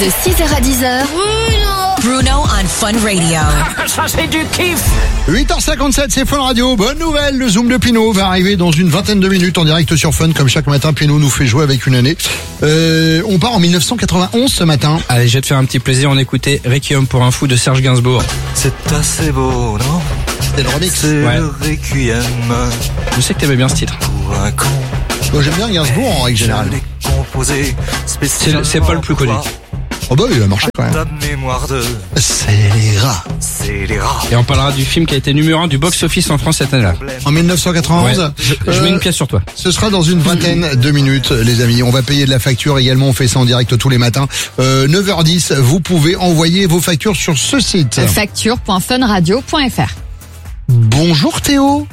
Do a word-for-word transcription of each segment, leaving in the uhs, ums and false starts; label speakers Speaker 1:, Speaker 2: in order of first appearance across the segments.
Speaker 1: De six heures à dix heures, Bruno, Bruno on Fun Radio.
Speaker 2: Ça c'est du kiff.
Speaker 3: huit heures cinquante-sept, c'est Fun Radio. Bonne nouvelle, le Zoom de Pinot va arriver dans une vingtaine de minutes en direct sur Fun. Comme chaque matin, Pinot nous fait jouer avec une année. Euh, on part en mille neuf cent quatre-vingt-onze ce matin.
Speaker 4: Allez, je vais te faire un petit plaisir, on écoutait Requiem pour un fou de Serge Gainsbourg.
Speaker 5: C'est assez beau, non?
Speaker 3: C'était le remix.
Speaker 5: C'est
Speaker 4: Ouais.
Speaker 5: le Requiem
Speaker 4: Je sais que t'aimais bien ce titre.
Speaker 5: pour un con.
Speaker 3: Moi, j'aime bien Gainsbourg en règle générale.
Speaker 5: Je l'ai composé spécialement
Speaker 4: C'est- c'est pas le plus
Speaker 5: pour
Speaker 4: connu.
Speaker 5: toi.
Speaker 3: Oh bah, il a marché quand même.
Speaker 5: Ta mémoire de
Speaker 3: C'est les rats.
Speaker 5: c'est les rats.
Speaker 4: Et on parlera du film qui a été numéro un du box-office en France cette année-là.
Speaker 3: En mille neuf cent quatre-vingt-onze,
Speaker 4: Ouais. Je, je
Speaker 3: euh,
Speaker 4: mets une pièce sur toi.
Speaker 3: ce sera dans une vingtaine de minutes, les amis. On va payer de la facture également. On fait ça en direct tous les matins. Euh, neuf heures dix, vous pouvez envoyer vos factures sur ce site.
Speaker 6: facture point fun radio point f r.
Speaker 3: Bonjour Théo.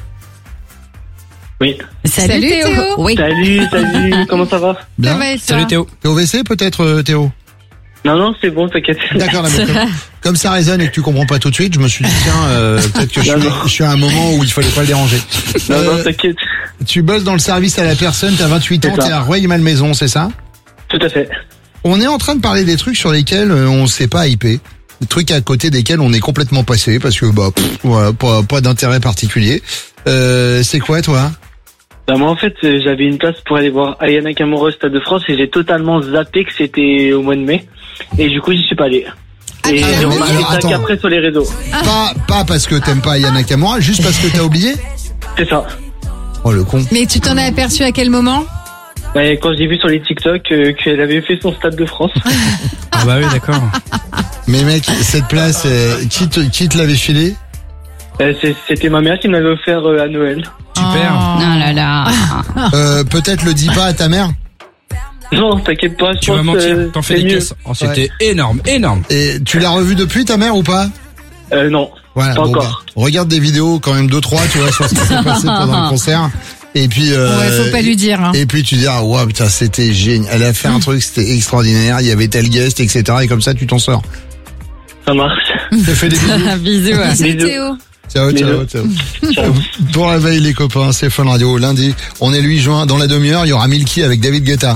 Speaker 7: Oui.
Speaker 6: Salut,
Speaker 8: Salut,
Speaker 6: Théo.
Speaker 8: Théo.
Speaker 6: Oui.
Speaker 7: Salut, salut, comment ça va?
Speaker 3: Bien.
Speaker 6: Ça va et toi?
Speaker 4: Salut Théo.
Speaker 3: T'es au W C peut-être euh, Théo?
Speaker 7: Non, non, c'est bon, t'inquiète.
Speaker 3: D'accord, là, mais comme, comme ça résonne et que tu comprends pas tout de suite, je me suis dit tiens, euh, peut-être que je
Speaker 7: Non,
Speaker 3: suis,
Speaker 7: non.
Speaker 3: je suis à un moment où il fallait pas le déranger.
Speaker 7: Non,
Speaker 3: Euh,
Speaker 7: non, t'inquiète.
Speaker 3: tu bosses dans le service à la personne, t'as vingt-huit ans,
Speaker 7: C'est ça.
Speaker 3: t'es à Rueil-Malmaison, c'est ça?
Speaker 7: Tout à fait.
Speaker 3: On est en train de parler des trucs sur lesquels euh, on sait pas hyper. Des trucs à côté desquels on est complètement passé parce que bah pff, voilà, pas, pas d'intérêt particulier. Euh, c'est quoi toi?
Speaker 7: Bah, moi, en fait, euh, j'avais une place pour aller voir Aya Nakamura au Stade de France et j'ai totalement zappé que c'était au mois de mai. Et du coup, j'y suis pas allé. Et
Speaker 3: Ah,
Speaker 7: j'ai
Speaker 3: mais
Speaker 7: remarqué
Speaker 3: alors,
Speaker 7: ça
Speaker 3: attends.
Speaker 7: qu'après sur les réseaux.
Speaker 3: Pas pas parce que t'aimes pas Aya Nakamura, juste parce que t'as oublié?
Speaker 7: C'est ça.
Speaker 3: Oh le con.
Speaker 6: Mais tu t'en as aperçu à quel moment?
Speaker 7: Ouais, quand j'ai vu sur les TikTok euh, qu'elle avait fait son Stade de France.
Speaker 4: Ah bah oui, d'accord.
Speaker 3: Mais mec, cette place, euh, qui te, qui te l'avait filée?
Speaker 7: Euh, c'est- c'était ma mère qui me l'avait offert euh, à Noël.
Speaker 4: Super.
Speaker 6: Oh là là.
Speaker 3: euh, Peut-être le dis pas à ta mère?
Speaker 7: Non, t'inquiète pas, je
Speaker 4: Tu vas
Speaker 7: pense
Speaker 4: mentir,
Speaker 7: euh,
Speaker 4: t'en fais
Speaker 7: c'est
Speaker 4: des
Speaker 7: mieux.
Speaker 4: caisses. Oh, c'était énorme, énorme.
Speaker 3: Et tu l'as revue depuis ta mère ou pas?
Speaker 7: Euh, non,
Speaker 3: Voilà,
Speaker 7: pas
Speaker 3: bon,
Speaker 7: encore.
Speaker 3: bah, regarde des vidéos quand même deux trois, tu vois, sur ce qui s'est passé pendant le concert. Et puis euh,
Speaker 6: Ouais, faut pas lui dire. Hein.
Speaker 3: Et puis tu dis ah ouais putain c'était génial. Elle a fait un truc c'était extraordinaire. Il y avait tel guest et cetera. Et comme ça tu t'en sors.
Speaker 7: Ça marche.
Speaker 3: Je te fais des bisous.
Speaker 6: Bisous. ouais.
Speaker 7: Bisous.
Speaker 6: Théo.
Speaker 3: Ciao ciao ciao. Pour la veille les copains, c'est Fun Radio. Lundi, on est le huit juin. Dans la demi-heure, il y aura Milky avec David Guetta.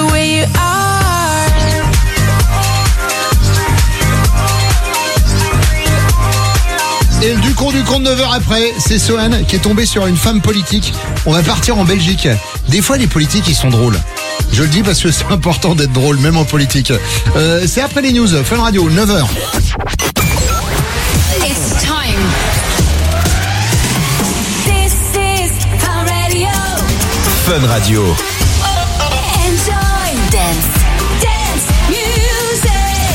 Speaker 3: Et du con du con de neuf heures après, c'est Sohan qui est tombé sur une femme politique. On va partir en Belgique. Des fois, les politiques, ils sont drôles. Je le dis parce que c'est important d'être drôle, même en politique. Euh, c'est après les news. Fun Radio, neuf heures.
Speaker 1: It's time. This is Fun Radio.
Speaker 5: Fun Radio.
Speaker 1: Enjoy. Dance. Dance. Music.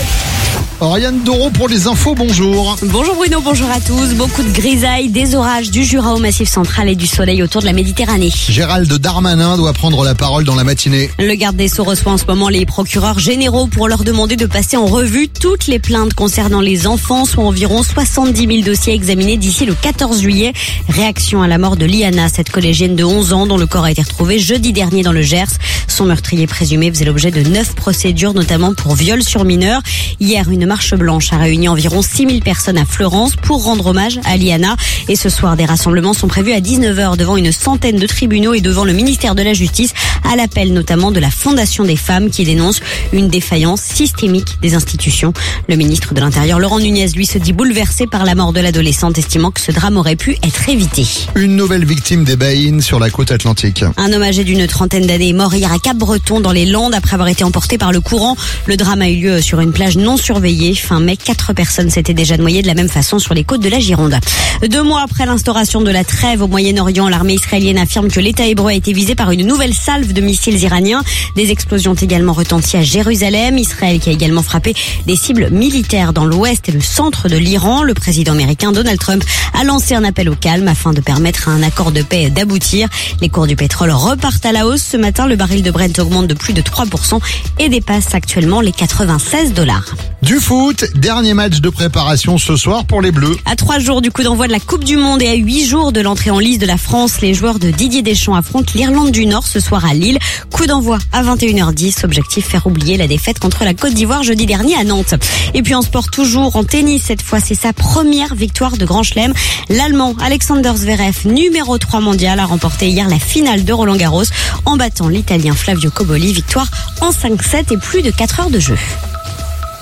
Speaker 3: Ryan Doro pour les infos, bonjour.
Speaker 8: Bonjour Bruno, bonjour à tous. Beaucoup de grisailles, des orages du Jura au Massif central et du soleil autour de la Méditerranée.
Speaker 3: Gérald Darmanin doit prendre la parole dans la matinée.
Speaker 8: Le garde des Sceaux reçoit en ce moment les procureurs généraux pour leur demander de passer en revue toutes les plaintes concernant les enfants, soit environ soixante-dix mille dossiers examinés d'ici le quatorze juillet. Réaction à la mort de Liana, cette collégienne de onze ans dont le corps a été retrouvé jeudi dernier dans le Gers. Son meurtrier présumé faisait l'objet de neuf procédures, notamment pour viol sur mineur. Hier, une marche blanche a réuni environ six mille personnes à Fleurance pour rendre hommage à Liana. Et ce soir, des rassemblements sont prévus à dix-neuf heures devant une centaine de tribunaux et devant le ministère de la Justice, à l'appel notamment de la Fondation des femmes qui dénonce une défaillance systémique des institutions. Le ministre de l'Intérieur, Laurent Nunez, lui, se dit bouleversé par la mort de l'adolescente, estimant que ce drame aurait pu être évité.
Speaker 3: Une nouvelle victime des baïnes sur la côte atlantique.
Speaker 8: Un homme âgé d'une trentaine d'années est mort hier à Cap-Breton dans les Landes après avoir été emporté par le courant. Le drame a eu lieu sur une plage non surveillée. Fin mai, quatre personnes s'étaient déjà noyées de la même façon sur les côtes de la Gironde. Deux mois après l'instauration de la trêve au Moyen-Orient, l'armée israélienne affirme que l'État hébreu a été visé par une nouvelle salve de missiles iraniens. Des explosions ont également retenti à Jérusalem. Israël qui a également frappé des cibles militaires dans l'ouest et le centre de l'Iran. Le président américain Donald Trump a lancé un appel au calme afin de permettre à un accord de paix d'aboutir. Les cours du pétrole repartent à la hausse. Ce matin, le baril de Brent augmente de plus de trois pour cent et dépasse actuellement les quatre-vingt-seize dollars.
Speaker 3: Du foot, dernier match de préparation ce soir pour les Bleus.
Speaker 8: À trois jours du coup d'envoi de la Coupe du Monde et à huit jours de l'entrée en lice de la France, les joueurs de Didier Deschamps affrontent l'Irlande du Nord ce soir à Lille. Coup d'envoi à vingt et une heures dix. Objectif, faire oublier la défaite contre la Côte d'Ivoire jeudi dernier à Nantes. Et puis en sport toujours, en tennis cette fois, c'est sa première victoire de Grand Chelem. L'Allemand Alexander Zverev, numéro trois mondial, a remporté hier la finale de Roland-Garros en battant l'Italien Flavio Cobolli. Victoire en cinq sept et plus de quatre heures de jeu.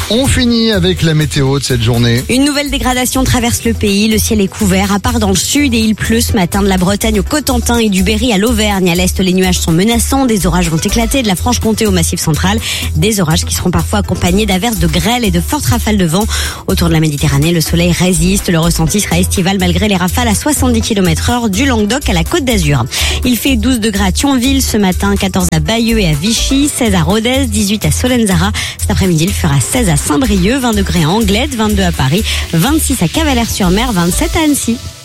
Speaker 3: On finit avec la météo de cette journée.
Speaker 8: Une nouvelle dégradation traverse le pays. Le ciel est couvert, à part dans le sud, et il pleut ce matin de la Bretagne au Cotentin et du Berry à l'Auvergne. À l'est, les nuages sont menaçants. Des orages vont éclater de la Franche-Comté au Massif central. Des orages qui seront parfois accompagnés d'averses de grêle et de fortes rafales de vent. Autour de la Méditerranée, le soleil résiste. Le ressenti sera estival malgré les rafales à soixante-dix kilomètres heure du Languedoc à la Côte d'Azur. Il fait douze degrés à Thionville ce matin, quatorze à Bayeux et à Vichy, seize à Rodez, dix-huit à Solenzara. Cet après-midi, il fera seize à Saint-Brieuc, vingt degrés à Anglette, vingt-deux à Paris, vingt-six à Cavalère-sur-Mer, vingt-sept à Annecy.